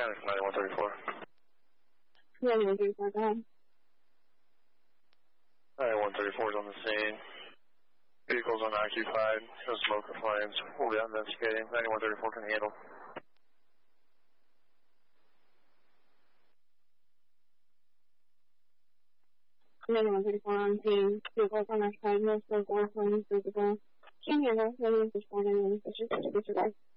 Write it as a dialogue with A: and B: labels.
A: County from 9134.
B: 9134, go ahead.
A: 9134 is on the scene. Vehicle's unoccupied. No smoke or flames. We'll be out investigating. 9134 can handle.
B: 9134 on scene. Vehicles unoccupied. No smoke or flames visible. Can handle. 9134, 9134, disregard.